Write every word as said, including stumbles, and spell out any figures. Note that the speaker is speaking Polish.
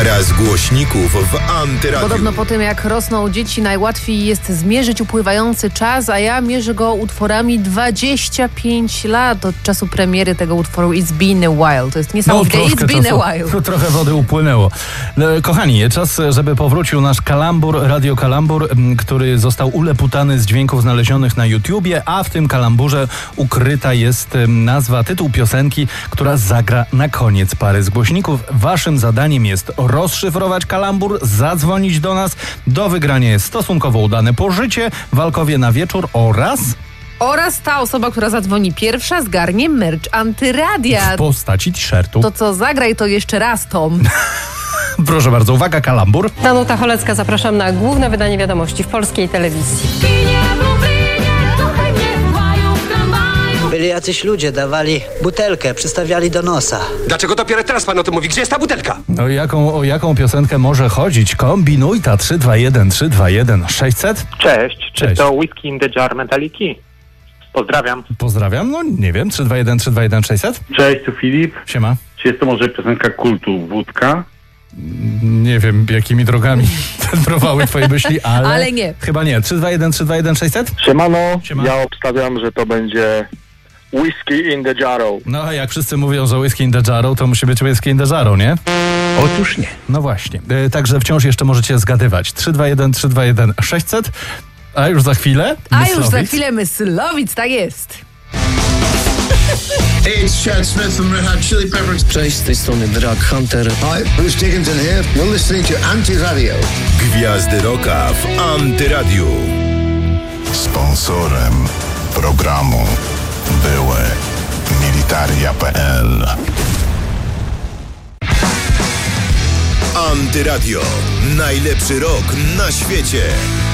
Para z głośników w Antyradiu. Podobno po tym, jak rosną dzieci, najłatwiej jest zmierzyć upływający czas, a ja mierzę go utworami dwadzieścia pięć lat od czasu premiery tego utworu It's Been a While. To jest niesamowite. No, It's Been czasu, a While. Trochę wody upłynęło. Kochani, czas, żeby powrócił nasz kalambur, Radio Kalambur, który został uleputany z dźwięków znalezionych na YouTubie, a w tym kalamburze ukryta jest nazwa, tytuł piosenki, która zagra na koniec pary z głośników. Waszym zadaniem jest rozszyfrować kalambur, zadzwonić do nas. Do wygrania jest stosunkowo udane pożycie, walkowie na wieczór oraz... Oraz ta osoba, która zadzwoni pierwsza, zgarnie merch Antyradia. W postaci t-shirtu. To co, zagraj to jeszcze raz, Tom. Proszę bardzo, uwaga, kalambur. Danuta Cholecka, zapraszam na główne wydanie wiadomości w polskiej telewizji. Byli jacyś ludzie, dawali butelkę, przystawiali do nosa. Dlaczego dopiero teraz pan o tym mówi? Gdzie jest ta butelka? O jaką, o jaką piosenkę może chodzić? Kombinuj ta trzy dwa jeden trzy dwa jeden sześćset. Cześć, czy Cześć. to Whiskey in the Jar Metaliki? Pozdrawiam. Pozdrawiam, no nie wiem, trzy dwa jeden trzy dwa jeden sześćset. Cześć, tu Filip. Siema. Czy jest to może piosenka kultu Wódka? Nie wiem, jakimi drogami wędrowały twoje myśli, ale... Ale nie. Chyba nie. trzy dwa jeden trzy dwa jeden sześćset? Siemano, Siema. ja obstawiam, że to będzie Whiskey in the Jarrow. No a jak wszyscy mówią, że Whiskey in the Jarrow, to musi być Whiskey in the Jarrow, nie? Otóż nie. No właśnie. E, także wciąż jeszcze możecie zgadywać. trzy dwa jeden trzy dwa jeden sześćset. A już za chwilę A już za Myslowic. chwilę Myslowic, tak jest. Hey, it's Chad Smith from Red Hot Chili Peppers. Cześć, z tej strony Drag Hunter. Hi, Bruce Dickinson here. You're listening to Antyradio. Gwiazdy Rocka w Antyradiu. Sponsorem programu były Militaria kropka pe el. Antyradio. Najlepszy rok na świecie.